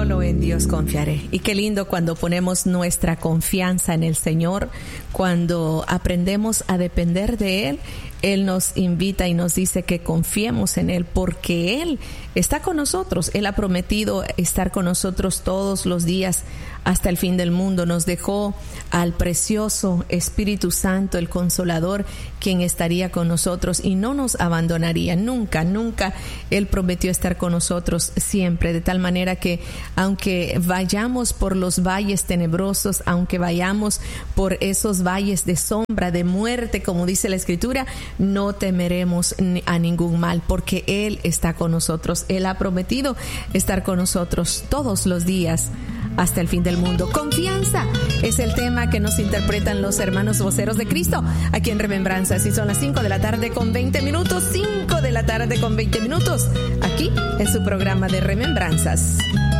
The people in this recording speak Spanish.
Solo en Dios confiaré. Y qué lindo cuando ponemos nuestra confianza en el Señor, cuando aprendemos a depender de Él. Él nos invita y nos dice que confiemos en Él porque Él está con nosotros. Él ha prometido estar con nosotros todos los días hasta el fin del mundo. Nos dejó al precioso Espíritu Santo, el Consolador, quien estaría con nosotros y no nos abandonaría nunca, nunca. Él prometió estar con nosotros siempre, de tal manera que aunque vayamos por los valles tenebrosos, aunque vayamos por esos valles de sombra, de muerte, como dice la Escritura, no temeremos a ningún mal, porque Él está con nosotros. Él ha prometido estar con nosotros todos los días hasta el fin del mundo. Confianza es el tema que nos interpretan los hermanos voceros de Cristo aquí en Remembranzas. Y son las 5 de la tarde con 20 minutos, 5 de la tarde con 20 minutos, aquí en su programa de Remembranzas.